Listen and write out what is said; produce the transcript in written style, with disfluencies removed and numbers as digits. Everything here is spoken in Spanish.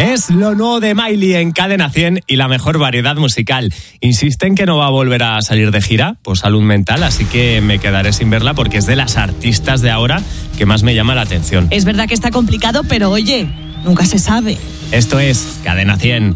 Es lo nuevo de Miley en Cadena 100 y la mejor variedad musical. Insisten que no va a volver a salir de gira por salud mental, así que me quedaré sin verla porque es de las artistas de ahora que más me llama la atención. Es verdad que está complicado, pero oye, nunca se sabe. Esto es Cadena 100.